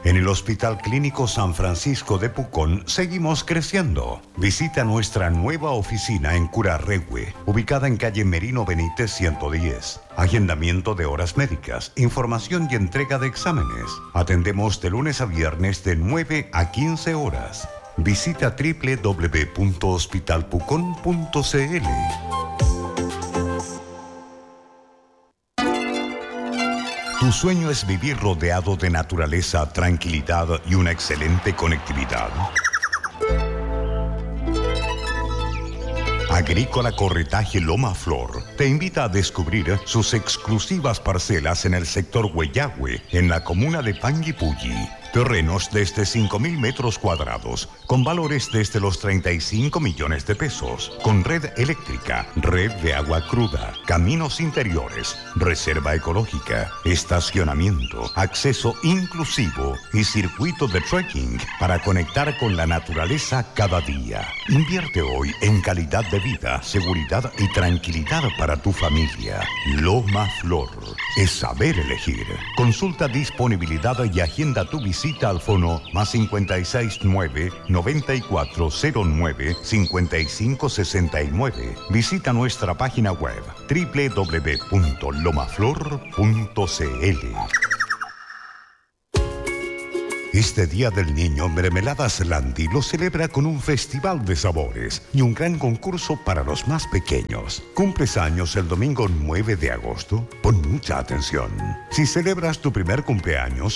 En el Hospital Clínico San Francisco de Pucón seguimos creciendo. Visita nuestra nueva oficina en Curarrehue, ubicada en calle Merino Benítez 110. Agendamiento de horas médicas, información y entrega de exámenes. Atendemos de lunes a viernes de 9 a 15 horas. Visita www.hospitalpucon.cl. Tu sueño es vivir rodeado de naturaleza, tranquilidad y una excelente conectividad. Agrícola Corretaje Loma Flor te invita a descubrir sus exclusivas parcelas en el sector Huellahue, en la comuna de Panguipulli. Terrenos desde 5.000 metros cuadrados, con valores desde los 35 millones de pesos, con red eléctrica, red de agua cruda, caminos interiores, reserva ecológica, estacionamiento, acceso inclusivo y circuito de trekking para conectar con la naturaleza cada día. Invierte hoy en calidad de vida, seguridad y tranquilidad para tu familia. Loma Flor es saber elegir. Consulta disponibilidad y agenda tu visita al fono +56 9 9409 5569. Visita nuestra página web www.lomaflor.cl. Este Día del Niño, Mermeladas Landi lo celebra con un festival de sabores y un gran concurso para los más pequeños. ¿Cumples años el domingo 9 de agosto? Pon mucha atención. Si celebras tu primer cumpleaños,